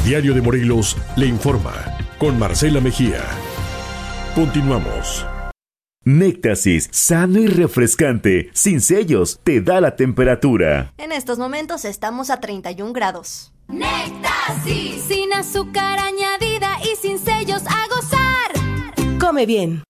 Diario de Morelos le informa con Marcela Mejía. Continuamos. Néctasis, sano y refrescante, sin sellos, te da la temperatura. En estos momentos estamos a 31 grados. Néctasis, sin azúcar añadida y sin sellos, a gozar. Come bien.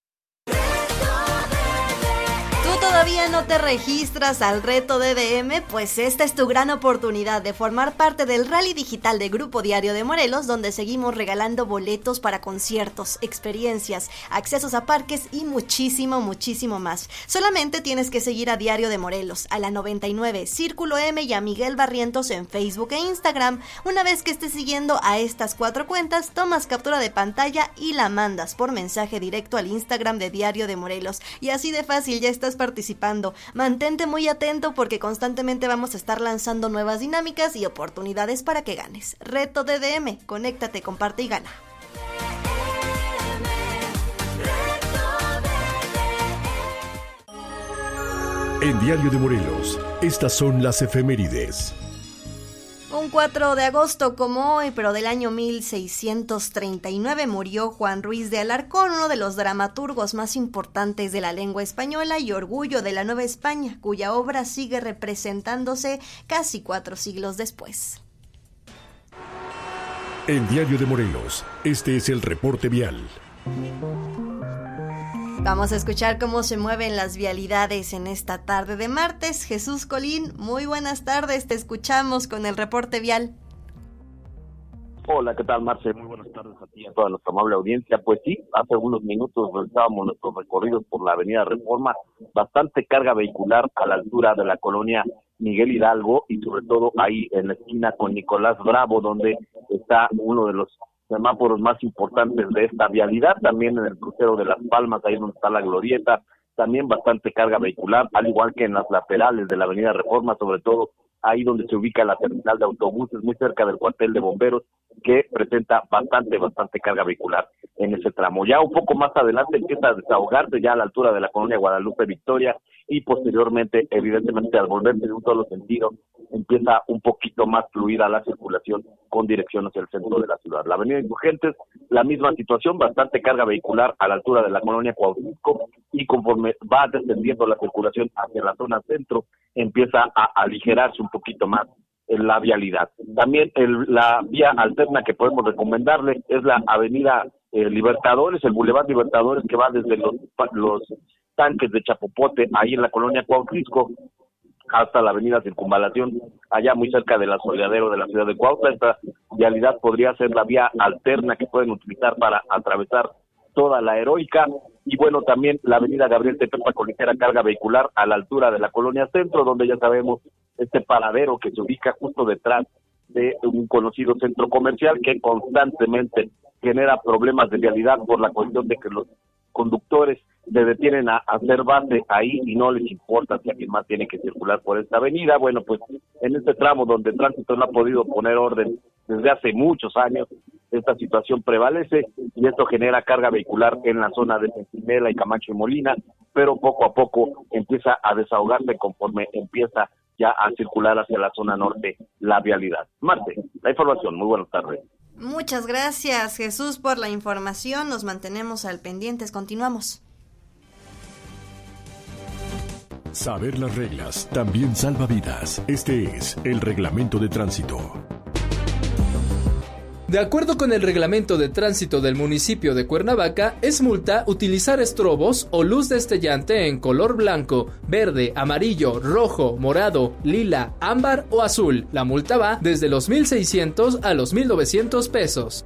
¿Todavía no te registras al reto DDM? Pues esta es tu gran oportunidad de formar parte del Rally Digital de Grupo Diario de Morelos, donde seguimos regalando boletos para conciertos, experiencias, accesos a parques y muchísimo más. Solamente tienes que seguir a Diario de Morelos, a la 99, Círculo M y a Miguel Barrientos en Facebook e Instagram. Una vez que estés siguiendo a estas 4 cuentas, tomas captura de pantalla y la mandas por mensaje directo al Instagram de Diario de Morelos. Y así de fácil ya estás participando. Mantente muy atento porque constantemente vamos a estar lanzando nuevas dinámicas y oportunidades para que ganes. Reto DDM, conéctate, comparte y gana. En Diario de Morelos, estas son las efemérides. Un 4 de agosto como hoy, pero del año 1639, murió Juan Ruiz de Alarcón, uno de los dramaturgos más importantes de la lengua española y orgullo de la Nueva España, cuya obra sigue representándose casi 4 siglos después. En Diario de Morelos, este es el reporte vial. Vamos a escuchar cómo se mueven las vialidades en esta tarde de martes. Jesús Colín, muy buenas tardes, te escuchamos con el reporte vial. Hola, ¿qué tal, Marce? Muy buenas tardes a ti y a toda nuestra amable audiencia. Pues sí, hace unos minutos realizábamos nuestros recorridos por la avenida Reforma, bastante carga vehicular a la altura de la colonia Miguel Hidalgo y sobre todo ahí en la esquina con Nicolás Bravo, donde está uno de los semáforos más importantes de esta vialidad, también en el crucero de Las Palmas, ahí donde está la glorieta, también bastante carga vehicular, al igual que en las laterales de la avenida Reforma, sobre todo ahí donde se ubica la terminal de autobuses, muy cerca del cuartel de bomberos, que presenta bastante carga vehicular en ese tramo. Ya un poco más adelante empieza a desahogarse ya a la altura de la colonia Guadalupe Victoria y posteriormente, evidentemente, al volverse de un solo sentido, empieza un poquito más fluida la circulación con dirección hacia el centro de la ciudad. La avenida Insurgentes, la misma situación, bastante carga vehicular a la altura de la colonia Cuauhtémoc y conforme va descendiendo la circulación hacia la zona centro, empieza a aligerarse un poquito más en la vialidad. También la vía alterna que podemos recomendarle es la avenida Libertadores, el Boulevard Libertadores, que va desde los tanques de Chapopote, ahí en la colonia Cuautlisco, hasta la avenida Circunvalación, allá muy cerca del asoleadero de la ciudad de Cuautla. Esta vialidad podría ser la vía alterna que pueden utilizar para atravesar toda la Heroica. Y bueno, también la avenida Gabriel Tepepa con ligera carga vehicular a la altura de la colonia Centro, donde ya sabemos este paradero que se ubica justo detrás de un conocido centro comercial que constantemente genera problemas de vialidad por la cuestión de que los conductores se detienen a hacer base ahí y no les importa si alguien más tiene que circular por esta avenida. Bueno, pues en este tramo donde el tránsito no ha podido poner orden desde hace muchos años, esta situación prevalece y esto genera carga vehicular en la zona de Centinela y Camacho y Molina, pero poco a poco empieza a desahogarse conforme empieza ya a circular hacia la zona norte la vialidad. Marte, la información. Muy buenas tardes. Muchas gracias, Jesús, por la información. Nos mantenemos al pendientes. Continuamos. Saber las reglas también salva vidas. Este es el reglamento de tránsito. De acuerdo con el reglamento de tránsito del municipio de Cuernavaca, es multa utilizar estrobos o luz destellante en color blanco, verde, amarillo, rojo, morado, lila, ámbar o azul. La multa va desde los 1,600 a los 1,900 pesos.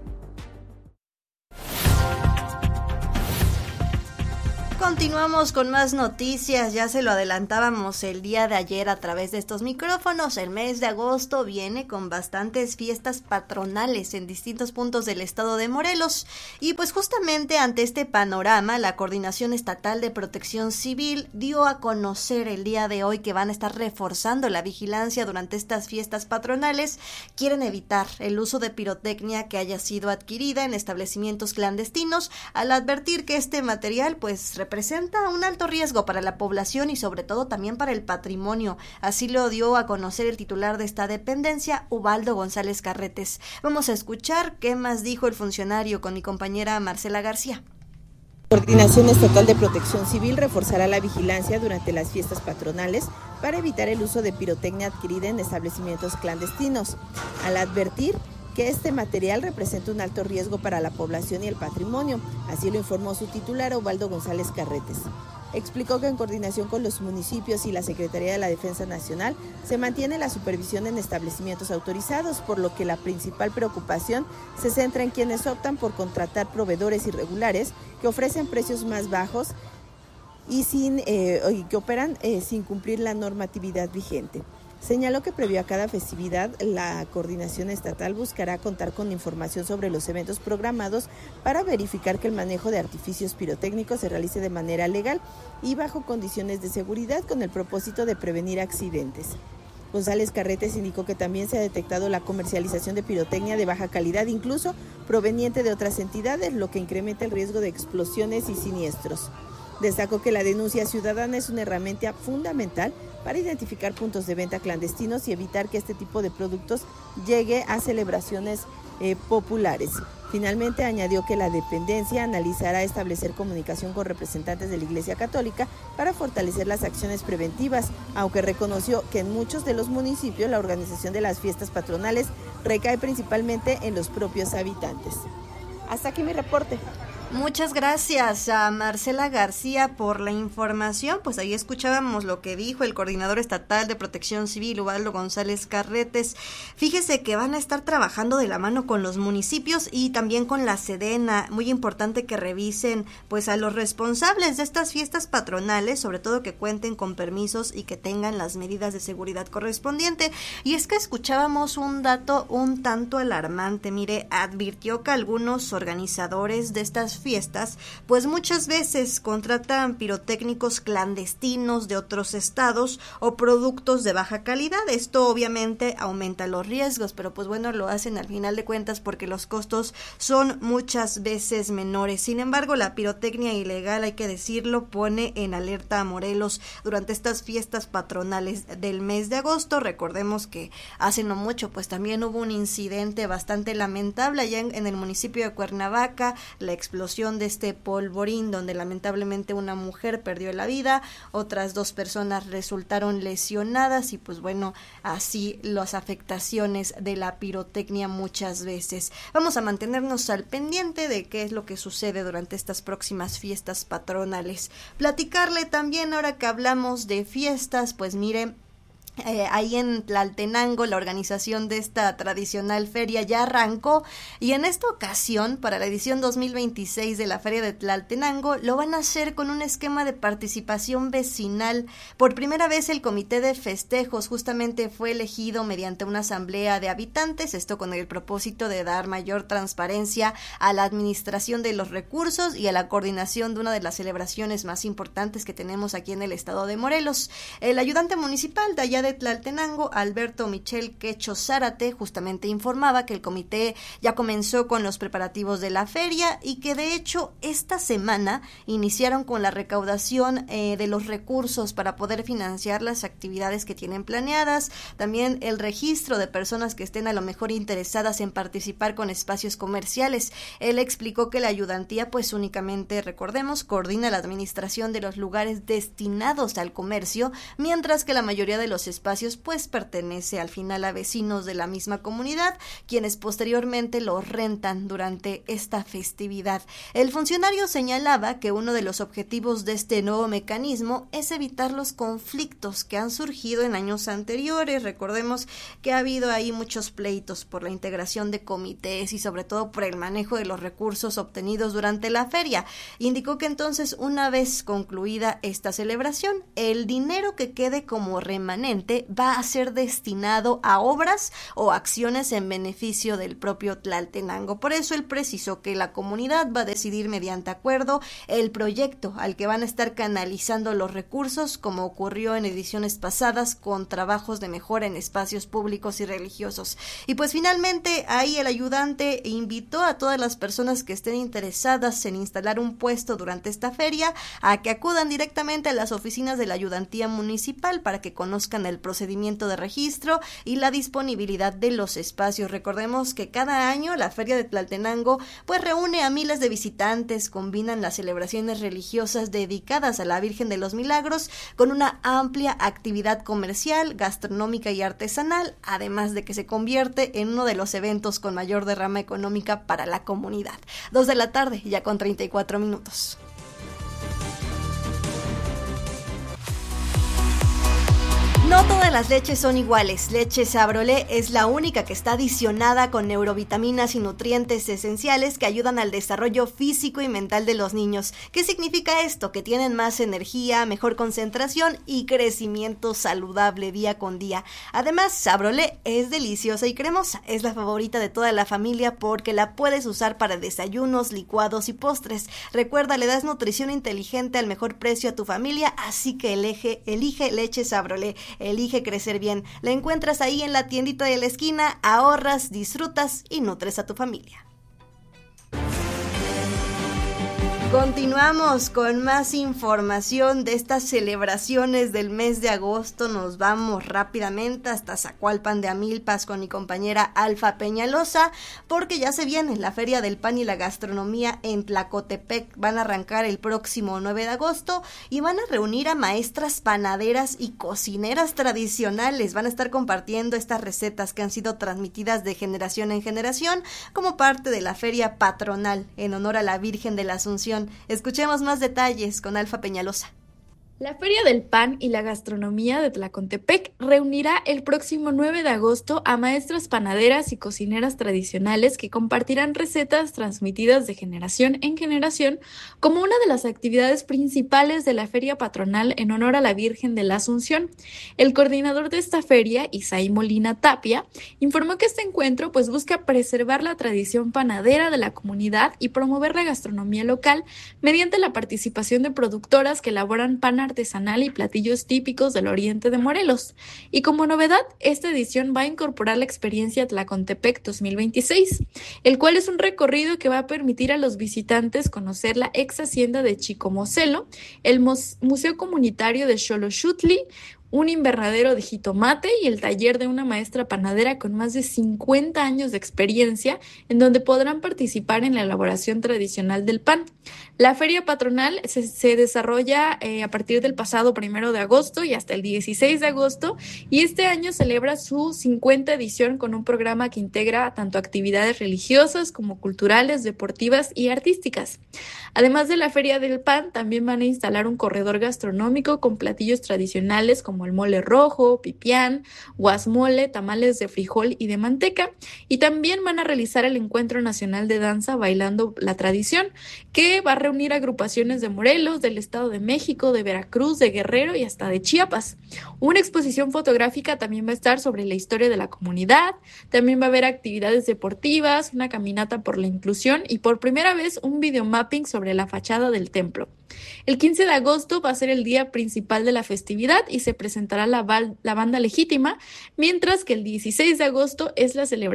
Continuamos con más noticias, ya se lo adelantábamos el día de ayer a través de estos micrófonos. El mes de agosto viene con bastantes fiestas patronales en distintos puntos del estado de Morelos y pues justamente ante este panorama la Coordinación Estatal de Protección Civil dio a conocer el día de hoy que van a estar reforzando la vigilancia durante estas fiestas patronales. Quieren evitar el uso de pirotecnia que haya sido adquirida en establecimientos clandestinos al advertir que este material pues representa representa un alto riesgo para la población y sobre todo también para el patrimonio. Así lo dio a conocer el titular de esta dependencia, Ubaldo González Carretes. Vamos a escuchar qué más dijo el funcionario con mi compañera Marcela García. Coordinación Estatal de Protección Civil reforzará la vigilancia durante las fiestas patronales para evitar el uso de pirotecnia adquirida en establecimientos clandestinos, al advertir que este material representa un alto riesgo para la población y el patrimonio. Así lo informó su titular, Ubaldo González Carretes. Explicó que en coordinación con los municipios y la Secretaría de la Defensa Nacional se mantiene la supervisión en establecimientos autorizados, por lo que la principal preocupación se centra en quienes optan por contratar proveedores irregulares que ofrecen precios más bajos y que operan sin cumplir la normatividad vigente. Señaló que previo a cada festividad, la coordinación estatal buscará contar con información sobre los eventos programados para verificar que el manejo de artificios pirotécnicos se realice de manera legal y bajo condiciones de seguridad con el propósito de prevenir accidentes. González Carretes indicó que también se ha detectado la comercialización de pirotecnia de baja calidad, incluso proveniente de otras entidades, lo que incrementa el riesgo de explosiones y siniestros. Destacó que la denuncia ciudadana es una herramienta fundamental para identificar puntos de venta clandestinos y evitar que este tipo de productos llegue a celebraciones populares. Finalmente, añadió que la dependencia analizará establecer comunicación con representantes de la Iglesia Católica para fortalecer las acciones preventivas, aunque reconoció que en muchos de los municipios la organización de las fiestas patronales recae principalmente en los propios habitantes. Hasta aquí mi reporte. Muchas gracias a Marcela García por la información. Pues ahí escuchábamos lo que dijo el coordinador estatal de Protección Civil, Ubaldo González Carretes. Fíjese que van a estar trabajando de la mano con los municipios y también con la Sedena. Muy importante que revisen pues a los responsables de estas fiestas patronales, sobre todo que cuenten con permisos y que tengan las medidas de seguridad correspondiente. Y es que escuchábamos un dato un tanto alarmante. Mire, advirtió que algunos organizadores de estas fiestas, pues muchas veces contratan pirotécnicos clandestinos de otros estados o productos de baja calidad. Esto obviamente aumenta los riesgos, pero pues bueno, lo hacen al final de cuentas porque los costos son muchas veces menores. Sin embargo, la pirotecnia ilegal, hay que decirlo, pone en alerta a Morelos durante estas fiestas patronales del mes de agosto. Recordemos que hace no mucho pues también hubo un incidente bastante lamentable allá en el municipio de Cuernavaca, la explosión de este polvorín donde lamentablemente una mujer perdió la vida, otras 2 personas resultaron lesionadas y pues bueno, así las afectaciones de la pirotecnia muchas veces. Vamos a mantenernos al pendiente de qué es lo que sucede durante estas próximas fiestas patronales. Platicarle también, ahora que hablamos de fiestas, pues mire, ahí en Tlaltenango la organización de esta tradicional feria ya arrancó y en esta ocasión para la edición 2026 de la Feria de Tlaltenango lo van a hacer con un esquema de participación vecinal. Por primera vez el comité de festejos justamente fue elegido mediante una asamblea de habitantes, esto con el propósito de dar mayor transparencia a la administración de los recursos y a la coordinación de una de las celebraciones más importantes que tenemos aquí en el estado de Morelos. El ayudante municipal de allá de Tlaltenango, Alberto Michel Quecho Zárate, justamente informaba que el comité ya comenzó con los preparativos de la feria y que de hecho esta semana iniciaron con la recaudación de los recursos para poder financiar las actividades que tienen planeadas, también el registro de personas que estén a lo mejor interesadas en participar con espacios comerciales. Él explicó que la ayudantía pues únicamente, recordemos, coordina la administración de los lugares destinados al comercio, mientras que la mayoría de los espacios pues pertenece al final a vecinos de la misma comunidad, quienes posteriormente los rentan durante esta festividad. El funcionario señalaba que uno de los objetivos de este nuevo mecanismo es evitar los conflictos que han surgido en años anteriores. Recordemos que ha habido ahí muchos pleitos por la integración de comités y sobre todo por el manejo de los recursos obtenidos durante la feria. Indicó que entonces, una vez concluida esta celebración, el dinero que quede como remanente únicamente va a ser destinado a obras o acciones en beneficio del propio Tlaltenango. Por eso él precisó que la comunidad va a decidir mediante acuerdo el proyecto al que van a estar canalizando los recursos, como ocurrió en ediciones pasadas con trabajos de mejora en espacios públicos y religiosos. Y pues finalmente ahí el ayudante invitó a todas las personas que estén interesadas en instalar un puesto durante esta feria a que acudan directamente a las oficinas de la ayudantía municipal para que conozcan el procedimiento de registro y la disponibilidad de los espacios. Recordemos que cada año la Feria de Tlaltenango pues reúne a miles de visitantes, combinan las celebraciones religiosas dedicadas a la Virgen de los Milagros con una amplia actividad comercial, gastronómica y artesanal, además de que se convierte en uno de los eventos con mayor derrama económica para la comunidad. 2 de la tarde, ya con 34 minutos. No todas las leches son iguales. Leche Sabrolé es la única que está adicionada con neurovitaminas y nutrientes esenciales que ayudan al desarrollo físico y mental de los niños. ¿Qué significa esto? Que tienen más energía, mejor concentración y crecimiento saludable día con día. Además, Sabrolé es deliciosa y cremosa. Es la favorita de toda la familia porque la puedes usar para desayunos, licuados y postres. Recuerda, le das nutrición inteligente al mejor precio a tu familia, así que elige Leche Sabrolé. Elige crecer bien. La encuentras ahí en la tiendita de la esquina, ahorras, disfrutas y nutres a tu familia. Continuamos con más información de estas celebraciones del mes de agosto. Nos vamos rápidamente hasta Zacualpan de Amilpas con mi compañera Alfa Peñalosa, porque ya se viene la Feria del Pan y la Gastronomía en Tlacotepec. Van a arrancar el próximo 9 de agosto y van a reunir a maestras panaderas y cocineras tradicionales. Van a estar compartiendo estas recetas que han sido transmitidas de generación en generación como parte de la feria patronal en honor a la Virgen de la Asunción. Escuchemos más detalles con Alfa Peñalosa. La Feria del Pan y la Gastronomía de Tlacontepec reunirá el próximo 9 de agosto a maestras panaderas y cocineras tradicionales que compartirán recetas transmitidas de generación en generación como una de las actividades principales de la feria patronal en honor a la Virgen de la Asunción. El coordinador de esta feria, Isaí Molina Tapia, informó que este encuentro busca preservar la tradición panadera de la comunidad y promover la gastronomía local mediante la participación de productoras que elaboran pan artesanal y platillos típicos del oriente de Morelos. Y como novedad, esta edición va a incorporar la experiencia Tlacontepec 2026, el cual es un recorrido que va a permitir a los visitantes conocer la ex hacienda de Chicomocelo, el Museo Comunitario de Xolochutli, un invernadero de jitomate y el taller de una maestra panadera con más de 50 años de experiencia, en donde podrán participar en la elaboración tradicional del pan. La feria patronal se desarrolla a partir del pasado 1 de agosto y hasta el 16 de agosto, y este año celebra su 50 edición con un programa que integra tanto actividades religiosas como culturales, deportivas y artísticas. Además de la feria del pan, también van a instalar un corredor gastronómico con platillos tradicionales como el mole rojo, pipián, guasmole, tamales de frijol y de manteca, y también van a realizar el Encuentro Nacional de Danza Bailando la Tradición, que va a reunir agrupaciones de Morelos, del Estado de México, de Veracruz, de Guerrero y hasta de Chiapas. Una exposición fotográfica también va a estar sobre la historia de la comunidad, también va a haber actividades deportivas, una caminata por la inclusión y por primera vez un videomapping sobre la fachada del templo. El 15 de agosto va a ser el día principal de la festividad y se presentará la banda legítima, mientras que el 16 de agosto es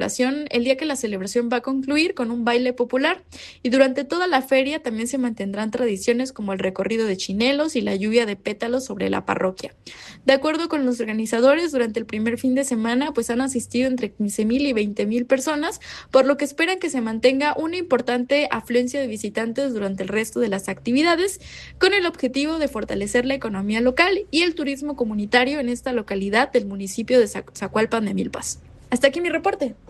el día que la celebración va a concluir con un baile popular, y durante toda la feria también se mantendrán tradiciones como el recorrido de chinelos y la lluvia de pétalos sobre la parroquia. De acuerdo con los organizadores, durante el primer fin de semana han asistido entre 15,000 y 20,000 personas, por lo que esperan que se mantenga una importante afluencia de visitantes durante el resto de las actividades, con el objetivo de fortalecer la economía local y el turismo comunitario en esta localidad del municipio de Zacualpan de Amilpas. Hasta aquí mi reporte.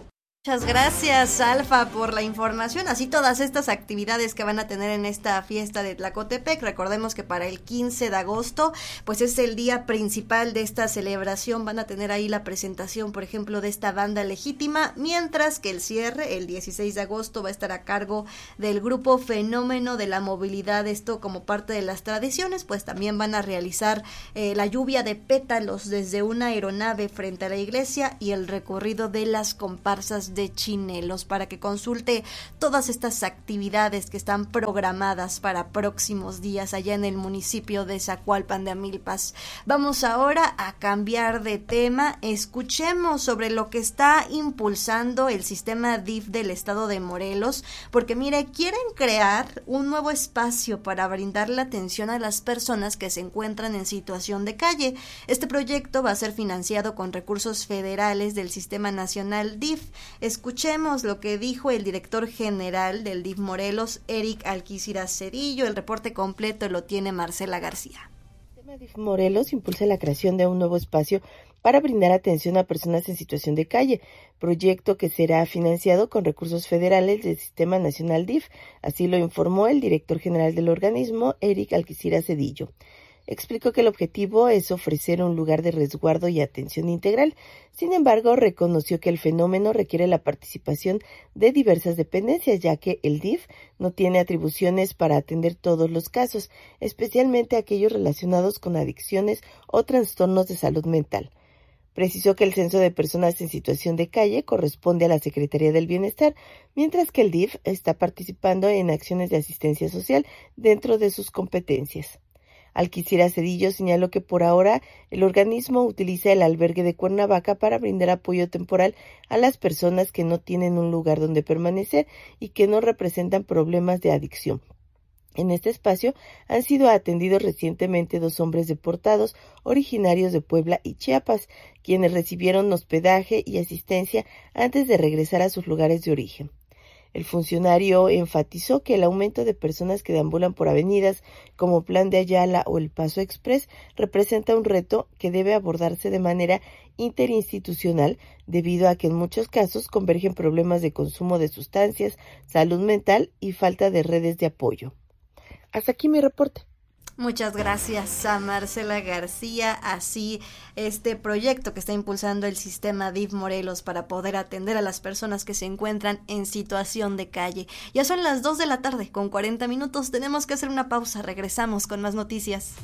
Muchas gracias, Alfa, por la información. Así todas estas actividades que van a tener en esta fiesta de Tlacotepec. Recordemos que para el 15 de agosto, pues es el día principal de esta celebración. Van a tener ahí la presentación, por ejemplo, de esta banda legítima, mientras que el cierre, el 16 de agosto, va a estar a cargo del grupo Fenómeno de la Movilidad. Esto como parte de las tradiciones, pues también van a realizar la lluvia de pétalos desde una aeronave frente a la iglesia y el recorrido de las comparsas de chinelos, para que consulte todas estas actividades que están programadas para próximos días allá en el municipio de Zacualpan de Amilpas. Vamos ahora a cambiar de tema. Escuchemos sobre lo que está impulsando el sistema DIF del estado de Morelos, porque mire, quieren crear un nuevo espacio para brindar la atención a las personas que se encuentran en situación de calle. Este proyecto va a ser financiado con recursos federales del Sistema Nacional DIF. Escuchemos lo que dijo el director general del DIF Morelos, Eric Alquicira Cedillo. El reporte completo lo tiene Marcela García. El sistema DIF Morelos impulsa la creación de un nuevo espacio para brindar atención a personas en situación de calle, proyecto que será financiado con recursos federales del Sistema Nacional DIF. Así lo informó el director general del organismo, Eric Alquicira Cedillo. Explicó que el objetivo es ofrecer un lugar de resguardo y atención integral. Sin embargo, reconoció que el fenómeno requiere la participación de diversas dependencias, ya que el DIF no tiene atribuciones para atender todos los casos, especialmente aquellos relacionados con adicciones o trastornos de salud mental. Precisó que el censo de personas en situación de calle corresponde a la Secretaría del Bienestar, mientras que el DIF está participando en acciones de asistencia social dentro de sus competencias. Alquicira Cedillo señaló que por ahora el organismo utiliza el albergue de Cuernavaca para brindar apoyo temporal a las personas que no tienen un lugar donde permanecer y que no representan problemas de adicción. En este espacio han sido atendidos recientemente 2 hombres deportados originarios de Puebla y Chiapas, quienes recibieron hospedaje y asistencia antes de regresar a sus lugares de origen. El funcionario enfatizó que el aumento de personas que deambulan por avenidas como Plan de Ayala o el Paso Express representa un reto que debe abordarse de manera interinstitucional debido a que en muchos casos convergen problemas de consumo de sustancias, salud mental y falta de redes de apoyo. Hasta aquí mi reporte. Muchas gracias a Marcela García. Así, este proyecto que está impulsando el sistema DIF Morelos para poder atender a las personas que se encuentran en situación de calle. Ya son las 2 de la tarde con 40 minutos. Tenemos que hacer una pausa. Regresamos con más noticias.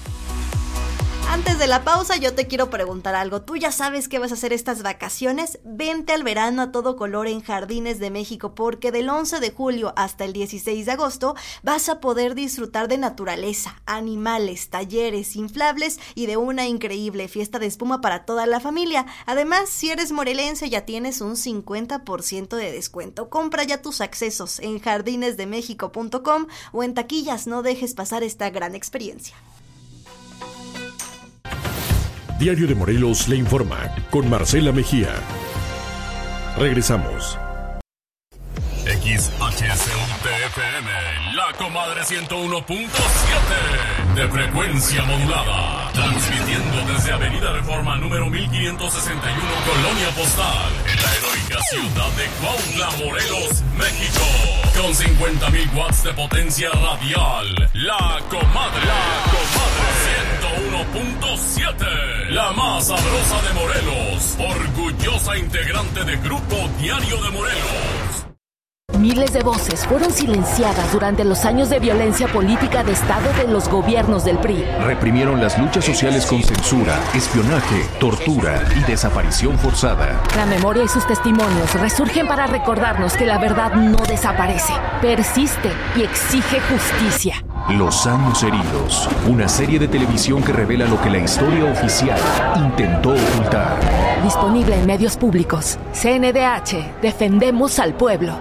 Antes de la pausa, yo te quiero preguntar algo. ¿Tú ya sabes qué vas a hacer estas vacaciones? Vente al verano a todo color en Jardines de México, porque del 11 de julio hasta el 16 de agosto vas a poder disfrutar de naturaleza, animales, talleres, inflables y de una increíble fiesta de espuma para toda la familia. Además, si eres morelense, ya tienes un 50% de descuento. Compra ya tus accesos en jardinesdemexico.com o en taquillas. No dejes pasar esta gran experiencia. Diario de Morelos le informa con Marcela Mejía. Regresamos. XHSUTFM, La Comadre 101.7 de frecuencia modulada, transmitiendo desde Avenida Reforma número 1561, Colonia Postal, en la heroica ciudad de Cuautla, Morelos, México, con 50,000 watts de potencia radial. La Comadre 101.7, la más sabrosa de Morelos, orgullosa integrante de Grupo Diario de Morelos. Miles de voces fueron silenciadas durante los años de violencia política de Estado de los gobiernos del PRI. Reprimieron las luchas sociales con censura, espionaje, tortura y desaparición forzada. La memoria y sus testimonios resurgen para recordarnos que la verdad no desaparece, persiste y exige justicia. Los años heridos, una serie de televisión que revela lo que la historia oficial intentó ocultar. Disponible en medios públicos. CNDH, defendemos al pueblo.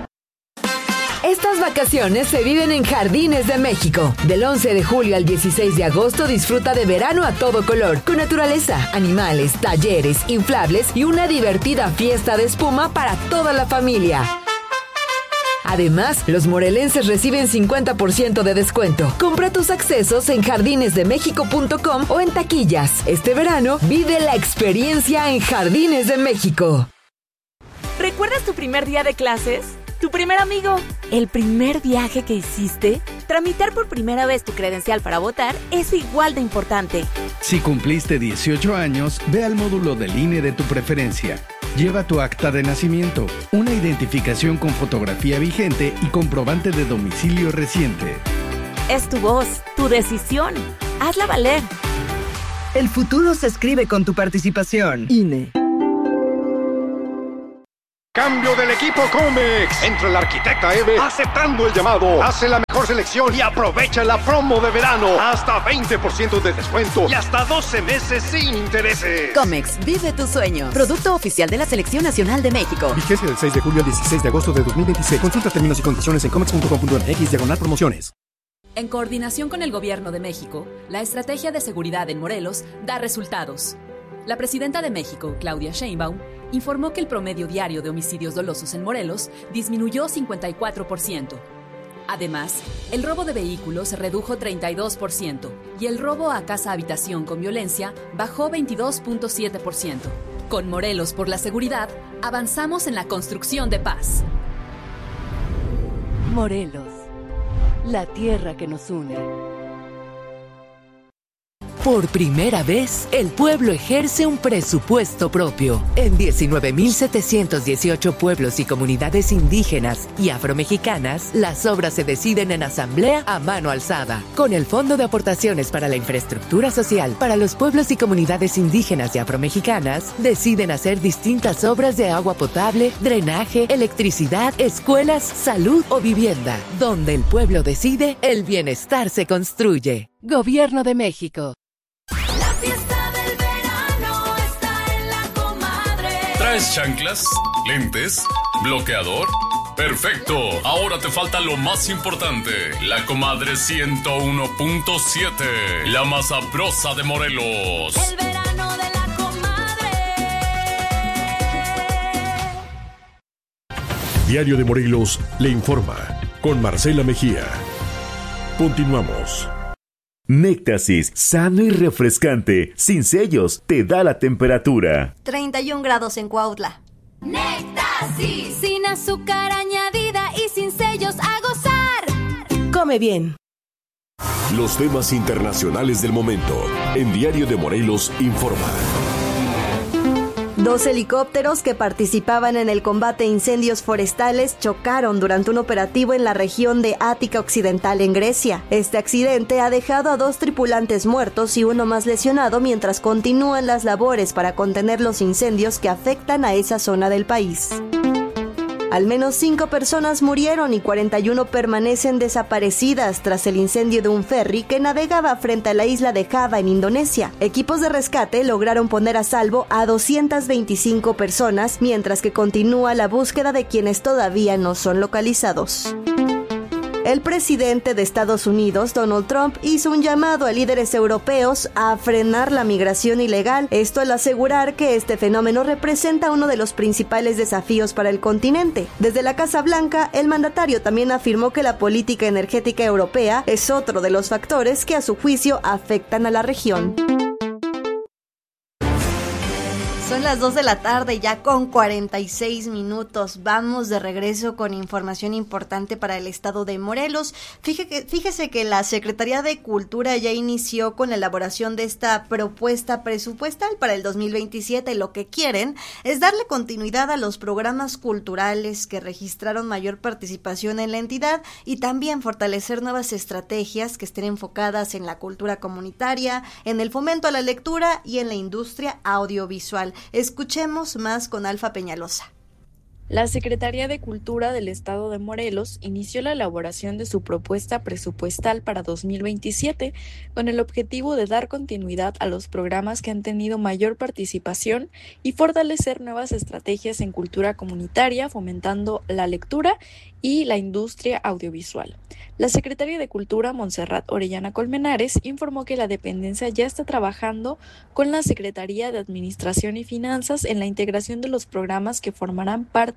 Estas vacaciones se viven en Jardines de México. Del 11 de julio al 16 de agosto disfruta de verano a todo color, con naturaleza, animales, talleres, inflables y una divertida fiesta de espuma para toda la familia. Además, los morelenses reciben 50% de descuento. Compra tus accesos en jardinesdemexico.com o en taquillas. Este verano, vive la experiencia en Jardines de México. ¿Recuerdas tu primer día de clases? ¿Tu primer amigo? ¿El primer viaje que hiciste? Tramitar por primera vez tu credencial para votar es igual de importante. Si cumpliste 18 años, ve al módulo del INE de tu preferencia. Lleva tu acta de nacimiento, una identificación con fotografía vigente y comprobante de domicilio reciente. Es tu voz, tu decisión. Hazla valer. El futuro se escribe con tu participación. INE. Cambio del equipo Comex. Entra la arquitecta Eve aceptando el llamado. Hace la mejor selección y aprovecha la promo de verano. Hasta 20% de descuento y hasta 12 meses sin intereses. Comex, vive tu sueño. Producto oficial de la Selección Nacional de México. Vigencia del 6 de julio al 16 de agosto de 2026. Consulta términos y condiciones en comex.com.mx/promociones. En coordinación con el Gobierno de México, la estrategia de seguridad en Morelos da resultados. La presidenta de México, Claudia Sheinbaum, informó que el promedio diario de homicidios dolosos en Morelos disminuyó 54%. Además, el robo de vehículos se redujo 32% y el robo a casa-habitación con violencia bajó 22.7%. Con Morelos por la seguridad, avanzamos en la construcción de paz. Morelos, la tierra que nos une. Por primera vez, el pueblo ejerce un presupuesto propio. En 19.718 pueblos y comunidades indígenas y afromexicanas, las obras se deciden en asamblea a mano alzada. Con el Fondo de Aportaciones para la Infraestructura Social para los pueblos y comunidades indígenas y afromexicanas, deciden hacer distintas obras de agua potable, drenaje, electricidad, escuelas, salud o vivienda. Donde el pueblo decide, el bienestar se construye. Gobierno de México. ¿Traes chanclas? ¿Lentes? ¿Bloqueador? ¡Perfecto! Ahora te falta lo más importante. La Comadre 101.7. La más sabrosa de Morelos. El verano de la Comadre. Diario de Morelos le informa con Marcela Mejía. Continuamos. Néctasis, sano y refrescante, sin sellos, te da la temperatura. 31 grados en Cuautla. Néctasis, sin azúcar añadida y sin sellos, a gozar. Come bien. Los temas internacionales del momento en Diario de Morelos informa. 2 helicópteros que participaban en el combate a incendios forestales chocaron durante un operativo en la región de Ática Occidental en Grecia. Este accidente ha dejado a 2 tripulantes muertos y 1 más lesionado mientras continúan las labores para contener los incendios que afectan a esa zona del país. Al menos 5 personas murieron y 41 permanecen desaparecidas tras el incendio de un ferry que navegaba frente a la isla de Java en Indonesia. Equipos de rescate lograron poner a salvo a 225 personas, mientras que continúa la búsqueda de quienes todavía no son localizados. El presidente de Estados Unidos, Donald Trump, hizo un llamado a líderes europeos a frenar la migración ilegal, esto al asegurar que este fenómeno representa uno de los principales desafíos para el continente. Desde la Casa Blanca, el mandatario también afirmó que la política energética europea es otro de los factores que a su juicio afectan a la región. Son las 2 de la tarde, ya con 46 minutos. Vamos de regreso con información importante para el estado de Morelos. Fíjese que la Secretaría de Cultura ya inició con la elaboración de esta propuesta presupuestal para el 2027. Lo que quieren es darle continuidad a los programas culturales que registraron mayor participación en la entidad y también fortalecer nuevas estrategias que estén enfocadas en la cultura comunitaria, en el fomento a la lectura y en la industria audiovisual. Escuchemos más con Alfa Peñalosa. La Secretaría de Cultura del Estado de Morelos inició la elaboración de su propuesta presupuestal para 2027 con el objetivo de dar continuidad a los programas que han tenido mayor participación y fortalecer nuevas estrategias en cultura comunitaria, fomentando la lectura y la industria audiovisual. La Secretaria de Cultura, Montserrat Orellana Colmenares, informó que la dependencia ya está trabajando con la Secretaría de Administración y Finanzas en la integración de los programas que formarán parte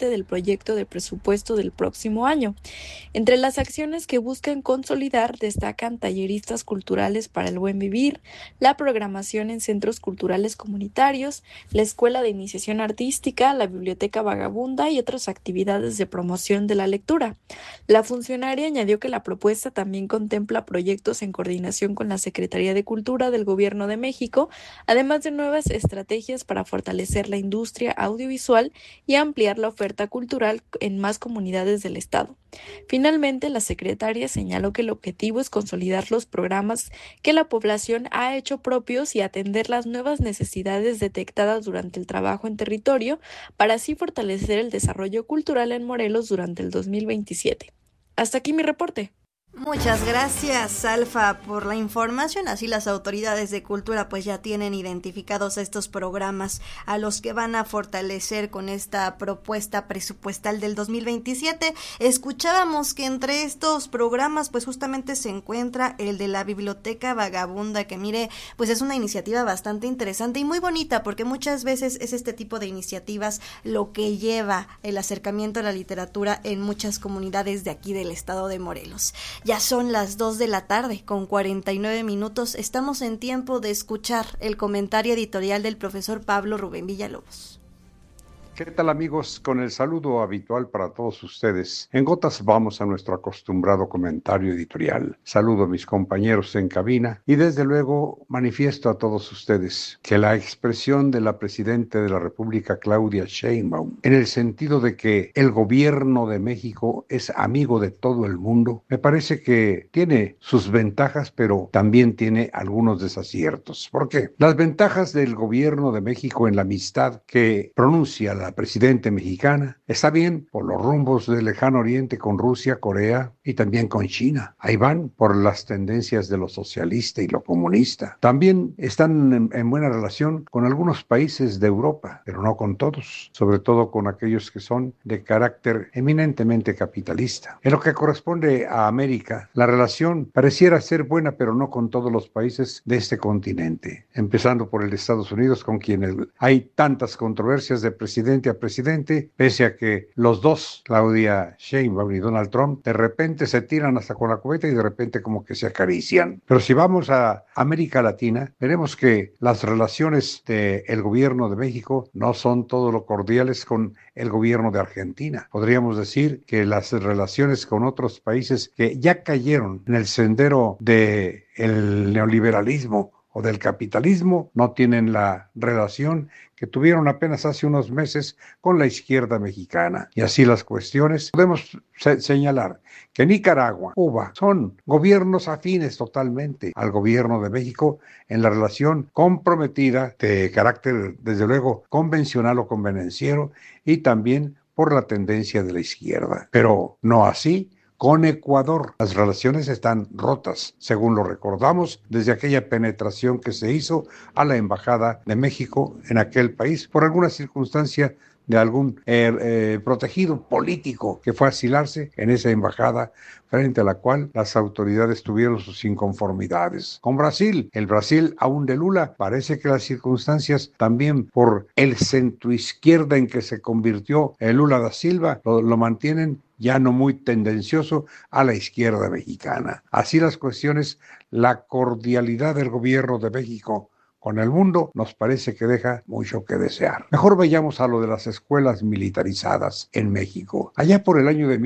parte del proyecto de presupuesto del próximo año. Entre las acciones que buscan consolidar destacan talleristas culturales para el buen vivir, la programación en centros culturales comunitarios, la escuela de iniciación artística, la biblioteca vagabunda y otras actividades de promoción de la lectura. La funcionaria añadió que la propuesta también contempla proyectos en coordinación con la Secretaría de Cultura del Gobierno de México, además de nuevas estrategias para fortalecer la industria audiovisual y ampliar la oferta cultural en más comunidades del Estado. Finalmente, la secretaria señaló que el objetivo es consolidar los programas que la población ha hecho propios y atender las nuevas necesidades detectadas durante el trabajo en territorio para así fortalecer el desarrollo cultural en Morelos durante el 2027. Hasta aquí mi reporte. Muchas gracias, Alfa, por la información. Así las autoridades de cultura pues ya tienen identificados estos programas a los que van a fortalecer con esta propuesta presupuestal del 2027. Escuchábamos que entre estos programas pues justamente se encuentra el de la Biblioteca Vagabunda, que mire, pues es una iniciativa bastante interesante y muy bonita, porque muchas veces es este tipo de iniciativas lo que lleva el acercamiento a la literatura en muchas comunidades de aquí del estado de Morelos. Ya son las 2 de la tarde con 49 minutos. Estamos en tiempo de escuchar el comentario editorial del profesor Pablo Rubén Villalobos. ¿Qué tal, amigos? Con el saludo habitual para todos ustedes. En gotas vamos a nuestro acostumbrado comentario editorial. Saludo a mis compañeros en cabina y desde luego manifiesto a todos ustedes que la expresión de la Presidenta de la República, Claudia Sheinbaum, en el sentido de que el gobierno de México es amigo de todo el mundo, me parece que tiene sus ventajas, pero también tiene algunos desaciertos. ¿Por qué? Las ventajas del gobierno de México en la amistad que pronuncia la presidenta mexicana está bien por los rumbos del lejano oriente con Rusia, Corea y también con China. Ahí van por las tendencias de lo socialista y lo comunista. También están en buena relación con algunos países de Europa, pero no con todos, sobre todo con aquellos que son de carácter eminentemente capitalista. En lo que corresponde a América, la relación pareciera ser buena, pero no con todos los países de este continente, empezando por el de Estados Unidos, con quien hay tantas controversias de presidente a presidente, pese a que los dos, Claudia Sheinbaum y Donald Trump, de repente se tiran hasta con la cubeta y de repente como que se acarician. Pero si vamos a América Latina, veremos que las relaciones del gobierno de México no son todo lo cordiales con el gobierno de Argentina. Podríamos decir que las relaciones con otros países que ya cayeron en el sendero del neoliberalismo o del capitalismo no tienen la relación que tuvieron apenas hace unos meses con la izquierda mexicana. Y así las cuestiones, podemos señalar que Nicaragua, Cuba, son gobiernos afines totalmente al gobierno de México en la relación comprometida de carácter, desde luego, convencional o convenenciero, y también por la tendencia de la izquierda. Pero no así con Ecuador. Las relaciones están rotas, según lo recordamos, desde aquella penetración que se hizo a la Embajada de México en aquel país por alguna circunstancia de algún protegido político que fue a asilarse en esa embajada, frente a la cual las autoridades tuvieron sus inconformidades. Con Brasil, el Brasil aún de Lula, parece que las circunstancias también por el centroizquierda en que se convirtió el Lula da Silva, lo mantienen ya no muy tendencioso a la izquierda mexicana. Así las cuestiones, la cordialidad del gobierno de México con el mundo nos parece que deja mucho que desear. Mejor vayamos a lo de las escuelas militarizadas en México. Allá por el año de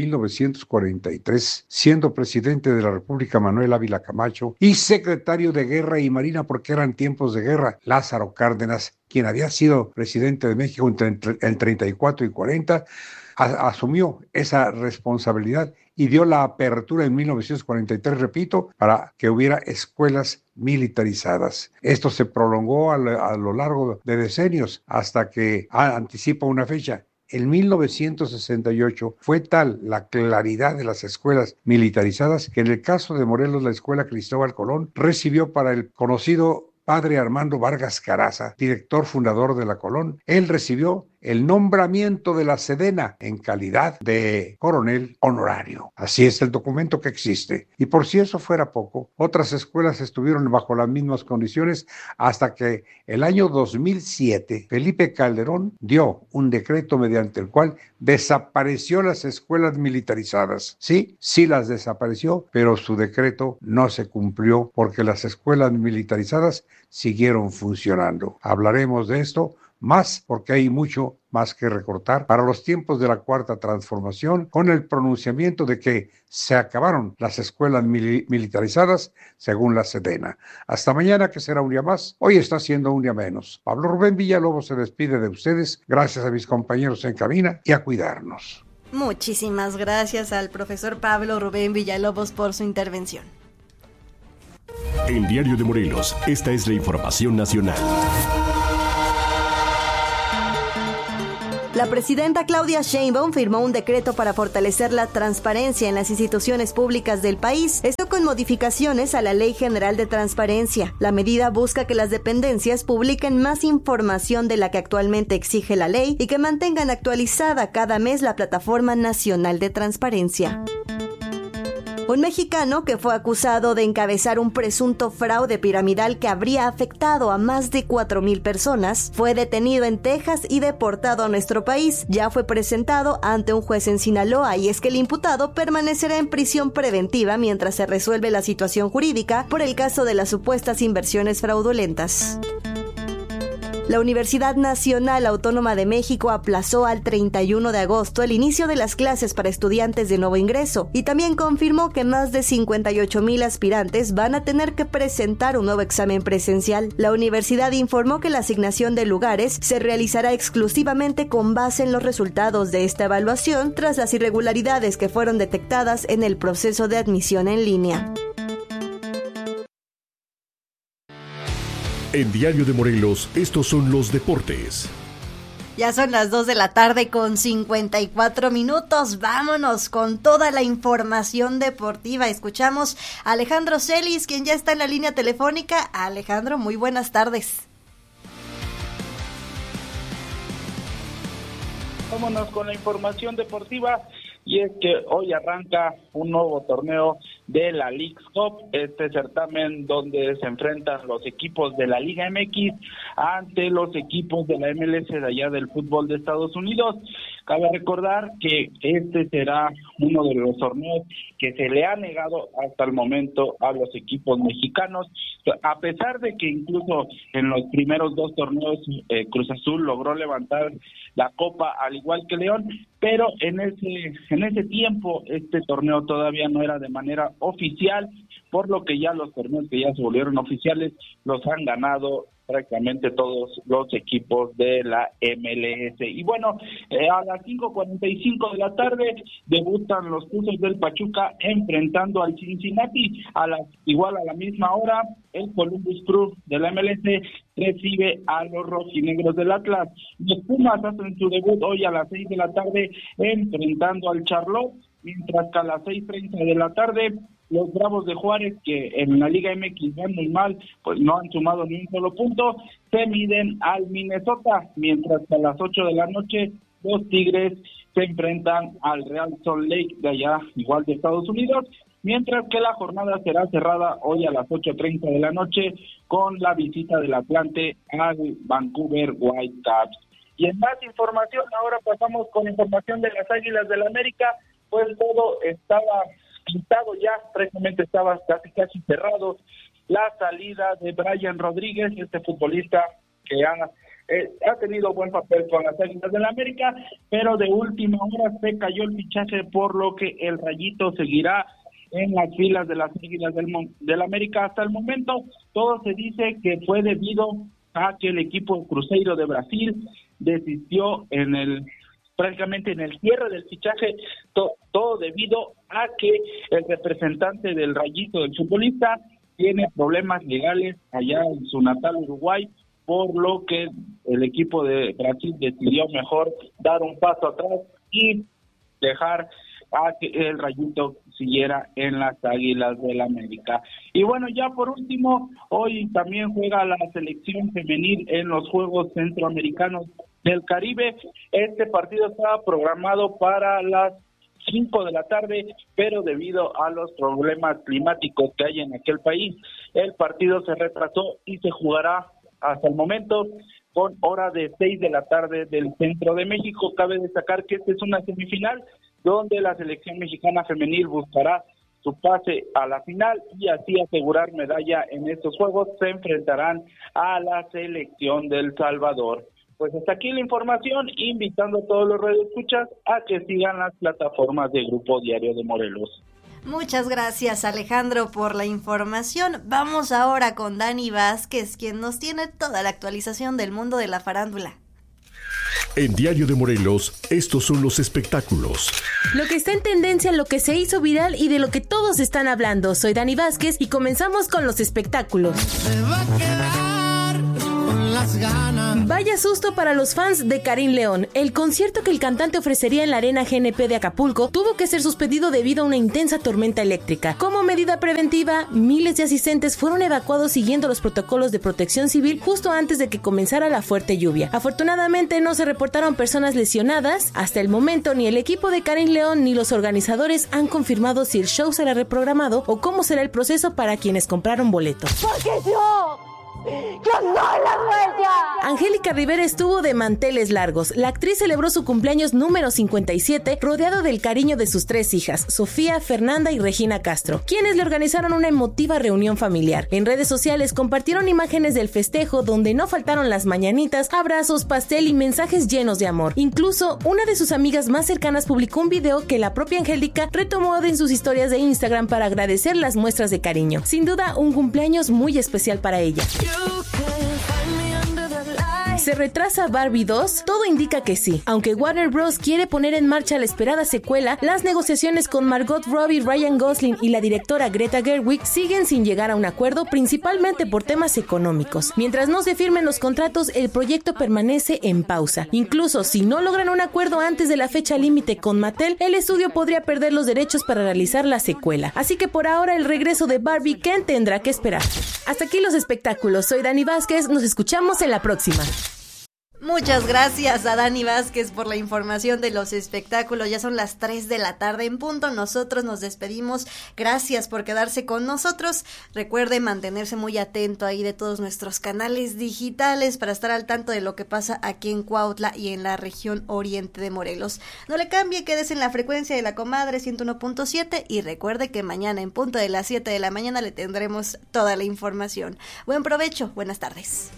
1943, siendo presidente de la República Manuel Ávila Camacho y secretario de Guerra y Marina, porque eran tiempos de guerra, Lázaro Cárdenas, quien había sido presidente de México entre el 34 y 40, asumió esa responsabilidad y dio la apertura en 1943, repito, para que hubiera escuelas militarizadas. Esto se prolongó a lo largo de decenios hasta que anticipa una fecha. En 1968 fue tal la claridad de las escuelas militarizadas que en el caso de Morelos la Escuela Cristóbal Colón recibió para el conocido padre Armando Vargas Caraza, director fundador de la Colón. Él recibió el nombramiento de la Sedena en calidad de coronel honorario. Así es el documento que existe. Y por si eso fuera poco, otras escuelas estuvieron bajo las mismas condiciones hasta que el año 2007 Felipe Calderón dio un decreto mediante el cual desapareció las escuelas militarizadas. Sí las desapareció, pero su decreto no se cumplió porque las escuelas militarizadas siguieron funcionando. Hablaremos de esto más porque hay mucho más que recortar para los tiempos de la Cuarta Transformación, con el pronunciamiento de que se acabaron las escuelas militarizadas según la Sedena. Hasta mañana, que será un día más. Hoy está siendo un día menos. Pablo Rubén Villalobos se despide de ustedes. Gracias a mis compañeros en cabina y a cuidarnos. Muchísimas gracias al profesor Pablo Rubén Villalobos por su intervención. En Diario de Morelos, esta es la información nacional. La presidenta Claudia Sheinbaum firmó un decreto para fortalecer la transparencia en las instituciones públicas del país, esto con modificaciones a la Ley General de Transparencia. La medida busca que las dependencias publiquen más información de la que actualmente exige la ley y que mantengan actualizada cada mes la Plataforma Nacional de Transparencia. Un mexicano que fue acusado de encabezar un presunto fraude piramidal que habría afectado a más de 4,000 personas fue detenido en Texas y deportado a nuestro país. Ya fue presentado ante un juez en Sinaloa, y es que el imputado permanecerá en prisión preventiva mientras se resuelve la situación jurídica por el caso de las supuestas inversiones fraudulentas. La Universidad Nacional Autónoma de México aplazó al 31 de agosto el inicio de las clases para estudiantes de nuevo ingreso y también confirmó que más de 58,000 aspirantes van a tener que presentar un nuevo examen presencial. La universidad informó que la asignación de lugares se realizará exclusivamente con base en los resultados de esta evaluación tras las irregularidades que fueron detectadas en el proceso de admisión en línea. En Diario de Morelos, estos son los deportes. Ya son las 2 de la tarde con 54 minutos. Vámonos con toda la información deportiva. Escuchamos a Alejandro Celis, quien ya está en la línea telefónica. Alejandro, muy buenas tardes. Vámonos con la información deportiva. Y es que hoy arranca un nuevo torneo de la Leagues Cup, este certamen donde se enfrentan los equipos de la Liga MX ante los equipos de la MLS de allá del fútbol de Estados Unidos. Cabe recordar que este será uno de los torneos que se le ha negado hasta el momento a los equipos mexicanos, a pesar de que incluso en los primeros dos torneos Cruz Azul logró levantar la copa al igual que León, pero en ese tiempo este torneo todavía no era de manera oficial, por lo que ya los torneos que ya se volvieron oficiales los han ganado prácticamente todos los equipos de la MLS. Y bueno, a las 5:45 de la tarde debutan los Tuzos del Pachuca enfrentando al Cincinnati. Igual a la misma hora, el Columbus Crew de la MLS recibe a los rojinegros del Atlas. Los Pumas hacen su debut hoy a las 6 de la tarde enfrentando al Charlotte, mientras que a las 6:30 de la tarde los Bravos de Juárez, que en la Liga MX van muy mal, pues no han sumado ni un solo punto, se miden al Minnesota, mientras que a las 8 de la noche los Tigres se enfrentan al Real Salt Lake de allá, igual de Estados Unidos, mientras que la jornada será cerrada hoy a las 8:30 de la noche con la visita del Atlante al Vancouver Whitecaps. Y en más información, ahora pasamos con información de las Águilas del América, pues todo estaba pintado ya, prácticamente estaba casi cerrado la salida de Brian Rodríguez, este futbolista que ha tenido buen papel con las Águilas del América, pero de última hora se cayó el fichaje, por lo que el Rayito seguirá en las filas de las Águilas del América. Hasta el momento todo se dice que fue debido a que el equipo Cruzeiro de Brasil desistió prácticamente en el cierre del fichaje, todo debido a que el representante del Rayito, del futbolista, tiene problemas legales allá en su natal Uruguay, por lo que el equipo de Brasil decidió mejor dar un paso atrás y dejar a que el Rayito siguiera en las Águilas del América. Y bueno, ya por último, hoy también juega la selección femenil en los Juegos Centroamericanos del Caribe. Este partido estaba programado para las 5 de la tarde, pero debido a los problemas climáticos que hay en aquel país, el partido se retrasó y se jugará hasta el momento con hora de 6 de la tarde del centro de México. Cabe destacar que esta es una semifinal donde la selección mexicana femenil buscará su pase a la final y así asegurar medalla en estos juegos. Se enfrentarán a la selección del Salvador. Pues hasta aquí la información, invitando a todos los radioescuchas a que sigan las plataformas de Grupo Diario de Morelos. Muchas gracias, Alejandro, por la información. Vamos ahora con Dani Vázquez, quien nos tiene toda la actualización del mundo de la farándula. En Diario de Morelos, estos son los espectáculos. Lo que está en tendencia, lo que se hizo viral y de lo que todos están hablando. Soy Dani Vázquez y comenzamos con los espectáculos. Se va a quedar con las ganas. Vaya susto para los fans de Karim León. El concierto que el cantante ofrecería en la Arena GNP de Acapulco tuvo que ser suspendido debido a una intensa tormenta eléctrica. Como medida preventiva, miles de asistentes fueron evacuados siguiendo los protocolos de protección civil justo antes de que comenzara la fuerte lluvia. Afortunadamente no se reportaron personas lesionadas. Hasta el momento ni el equipo de Karim León ni los organizadores han confirmado si el show será reprogramado o cómo será el proceso para quienes compraron boletos. Porque yo soy la dueña. Angélica Rivera estuvo de manteles largos. La actriz celebró su cumpleaños número 57 rodeado del cariño de sus 3 hijas, Sofía, Fernanda y Regina Castro, quienes le organizaron una emotiva reunión familiar. En redes sociales compartieron imágenes del festejo donde no faltaron las mañanitas, abrazos, pastel y mensajes llenos de amor. Incluso una de sus amigas más cercanas publicó un video que la propia Angélica retomó en sus historias de Instagram para agradecer las muestras de cariño. Sin duda, un cumpleaños muy especial para ella. ¿Se retrasa Barbie 2? Todo indica que sí. Aunque Warner Bros. Quiere poner en marcha la esperada secuela, las negociaciones con Margot Robbie, Ryan Gosling y la directora Greta Gerwig siguen sin llegar a un acuerdo, principalmente por temas económicos. Mientras no se firmen los contratos, el proyecto permanece en pausa. Incluso si no logran un acuerdo antes de la fecha límite con Mattel, el estudio podría perder los derechos para realizar la secuela. Así que por ahora el regreso de Barbie Ken tendrá que esperar. Hasta aquí los espectáculos. Soy Dani Vázquez. Nos escuchamos en la próxima. Muchas gracias a Dani Vázquez por la información de los espectáculos. Ya son las 3 de la tarde en punto. Nosotros nos despedimos. Gracias por quedarse con nosotros. Recuerde mantenerse muy atento ahí de todos nuestros canales digitales para estar al tanto de lo que pasa aquí en Cuautla y en la región oriente de Morelos. No le cambie, quédese en la frecuencia de la comadre 101.7 y recuerde que mañana en punto de las 7 de la mañana le tendremos toda la información. Buen provecho, buenas tardes.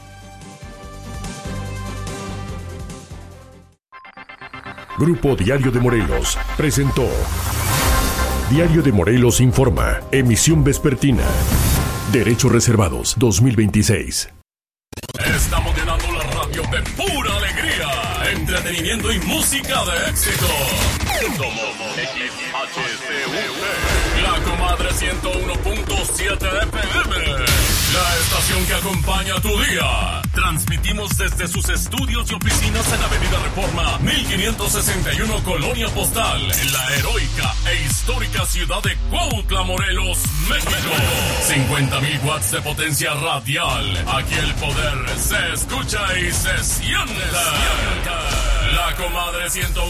Grupo Diario de Morelos presentó Diario de Morelos Informa, emisión vespertina. Derechos reservados 2026. Estamos llenando la radio de pura alegría, entretenimiento y música de éxito. Somos XHCUP, la comadre 101.7 FM, la estación que acompaña tu día. Transmitimos desde sus estudios y oficinas en Avenida Reforma 1561, Colonia Postal, en la heroica e histórica ciudad de Cuautla, Morelos, México. 50,000 watts de potencia radial. Aquí el poder se escucha y se siente. La comadre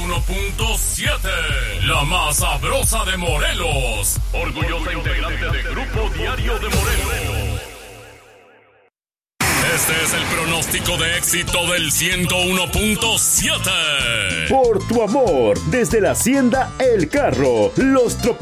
101.7, la más sabrosa de Morelos. Orgullosa integrante de Grupo Diario de Morelos. Este es el pronóstico de éxito del 101.7. Por tu amor, desde la Hacienda El Carro, los tropicales.